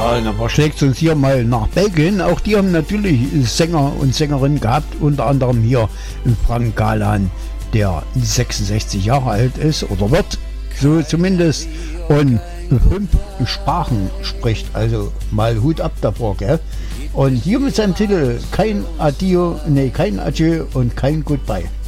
Ja, dann verschlägt uns hier mal nach Belgien. Auch die haben natürlich Sänger und Sängerinnen gehabt, unter anderem hier Frank Galan, der 66 Jahre alt ist oder wird, so zumindest, und 5 Sprachen spricht, also mal Hut ab davor, gell? Und hier mit seinem Titel kein Adieu und kein Goodbye.